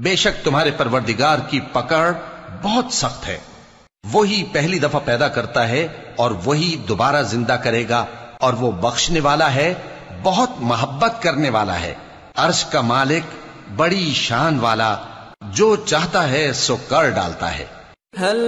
बेशक तुम्हारे परवरदिगार की पकड़ बहुत सख्त है। वही पहली दफा पैदा करता है और वही दोबारा जिंदा करेगा, और वो बख्शने वाला है, बहुत मोहब्बत करने वाला है। अर्श का मालिक, बड़ी शान वाला, जो चाहता है सो कर डालता है।